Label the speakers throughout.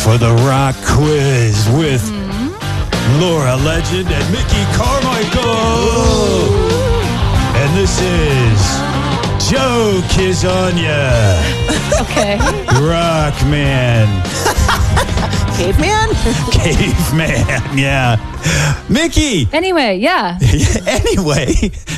Speaker 1: for the rock quiz with Laura Legend and Mickey Carmichael. And this is Joe Kizonia.
Speaker 2: Okay.
Speaker 1: Rock man.
Speaker 3: Caveman?
Speaker 1: Caveman, yeah. Mickey.
Speaker 2: Anyway, yeah.
Speaker 1: Anyway.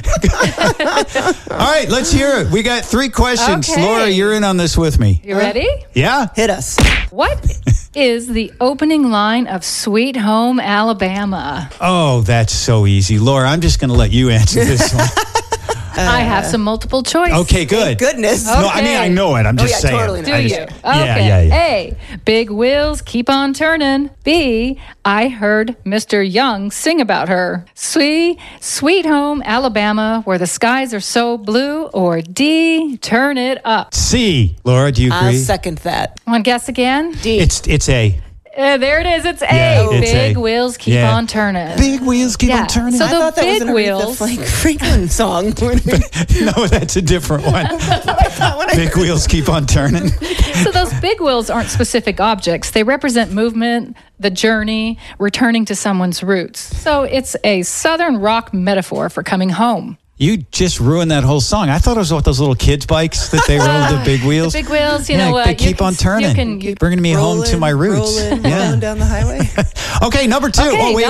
Speaker 1: All right, let's hear it. We got 3 questions.
Speaker 2: Okay.
Speaker 1: Laura, you're in on this with me.
Speaker 2: You ready?
Speaker 1: Yeah?
Speaker 3: Hit us.
Speaker 2: What is the opening line of Sweet Home Alabama?
Speaker 1: Oh, that's so easy. Laura, I'm just going to let you answer this one.
Speaker 2: I have some multiple choice.
Speaker 1: Okay, good.
Speaker 3: Goodness.
Speaker 1: No, I mean, I know it. I'm just saying.
Speaker 3: totally
Speaker 2: Do
Speaker 1: I
Speaker 2: you?
Speaker 1: just-
Speaker 2: Okay.
Speaker 1: Yeah.
Speaker 2: A, big wheels keep on turning. B, I heard Mr. Young sing about her. C, Sweet Home Alabama, where the skies are so blue. Or D, turn it up.
Speaker 1: C. Laura, do you agree?
Speaker 3: I'll second that.
Speaker 2: Want to guess again?
Speaker 3: D.
Speaker 1: It's A.
Speaker 2: There it is. It's A.
Speaker 1: Yeah, it's
Speaker 2: Big
Speaker 1: A.
Speaker 2: wheels keep
Speaker 1: Yeah.
Speaker 2: on turning.
Speaker 1: Big wheels keep
Speaker 2: Yeah.
Speaker 1: on turning.
Speaker 2: So
Speaker 3: I
Speaker 2: the
Speaker 3: thought that was
Speaker 2: big
Speaker 3: an
Speaker 2: wheels.
Speaker 3: Aretha Franklin song.
Speaker 1: No, that's a different one. Big wheels keep on turning.
Speaker 2: So those big wheels aren't specific objects. They represent movement, the journey, returning to someone's roots. So it's a Southern rock metaphor for coming home.
Speaker 1: You just ruined that whole song. I thought it was what those little kids' bikes that they rode the big wheels.
Speaker 2: The big wheels, you
Speaker 1: Yeah,
Speaker 2: know what?
Speaker 1: they keep on turning. Bringing me home to my roots.
Speaker 3: Rolling
Speaker 1: Yeah.
Speaker 3: down the highway.
Speaker 1: Okay, number 2.
Speaker 2: Okay,
Speaker 1: wait.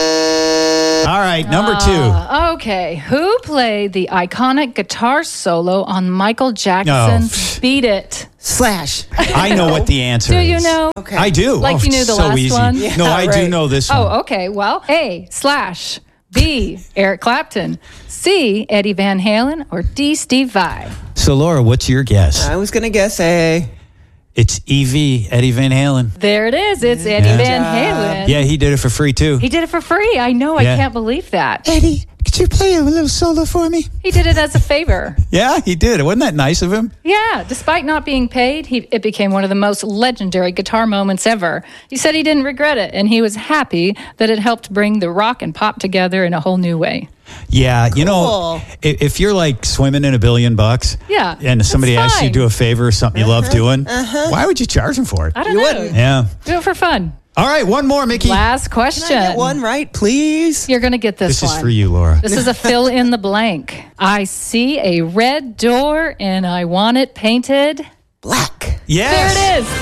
Speaker 1: All right, number 2.
Speaker 2: Okay, who played the iconic guitar solo on Michael Jackson's Beat It?
Speaker 3: Slash.
Speaker 1: I know what the answer
Speaker 2: Do
Speaker 1: is.
Speaker 2: you know?
Speaker 3: Okay.
Speaker 1: I do.
Speaker 2: Like you knew the
Speaker 1: so
Speaker 2: last
Speaker 1: easy.
Speaker 2: one?
Speaker 1: No, I do
Speaker 3: right.
Speaker 1: know this one.
Speaker 2: Oh, okay. Well, A, Slash. B, Eric Clapton. C, Eddie Van Halen. Or D, Steve Vai.
Speaker 1: So, Laura, what's your guess?
Speaker 3: I was going to guess A.
Speaker 1: It's EV, Eddie Van Halen.
Speaker 2: There it is. It's Eddie
Speaker 1: Yeah.
Speaker 2: Van
Speaker 3: job.
Speaker 2: Halen.
Speaker 1: Yeah, he did it for free, too.
Speaker 2: He did it for free. I know.
Speaker 1: Yeah.
Speaker 2: I can't believe that.
Speaker 1: Eddie, could you play a little solo for me?
Speaker 2: He did it as a favor.
Speaker 1: Yeah, he did. Wasn't that nice of him?
Speaker 2: Yeah. Despite not being paid, it became one of the most legendary guitar moments ever. He said he didn't regret it, and he was happy that it helped bring the rock and pop together in a whole new way.
Speaker 1: Yeah, you know,
Speaker 3: Cool.
Speaker 1: if you're like swimming in $1 billion
Speaker 2: Yeah,
Speaker 1: and somebody
Speaker 2: that's
Speaker 1: asks you to
Speaker 2: fine.
Speaker 1: do a favor or something you love doing, why would you charge them for it?
Speaker 2: I don't
Speaker 3: You
Speaker 2: know.
Speaker 3: wouldn't.
Speaker 1: Yeah.
Speaker 2: Do it for fun.
Speaker 1: All right, one more, Mickey.
Speaker 2: Last question.
Speaker 3: Can I get one right, please?
Speaker 2: You're going to get this
Speaker 1: This
Speaker 2: one.
Speaker 1: is for you, Laura.
Speaker 2: This is a fill in the blank. I see a red door and I want it painted.
Speaker 3: Black.
Speaker 1: Yes.
Speaker 2: There it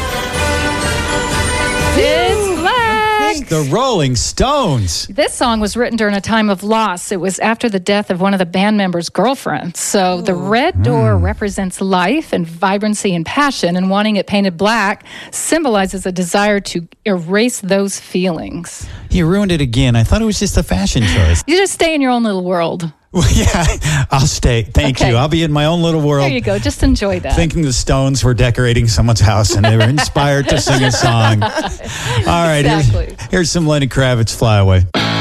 Speaker 2: is. It's black.
Speaker 1: The Rolling Stones.
Speaker 2: This song was written during a time of loss. It was after the death of one of the band members' girlfriends. So the red door represents life and vibrancy and passion, and wanting it painted black symbolizes a desire to erase those feelings.
Speaker 1: You ruined it again. I thought it was just a fashion choice.
Speaker 2: You just stay in your own little world.
Speaker 1: Well, yeah, I'll stay. Thank
Speaker 2: Okay.
Speaker 1: you. I'll be in my own little world.
Speaker 2: There you go. Just enjoy that.
Speaker 1: Thinking the Stones were decorating someone's house and they were inspired to sing a song. All right,
Speaker 2: Exactly.
Speaker 1: here's some Lenny Kravitz, Fly Away.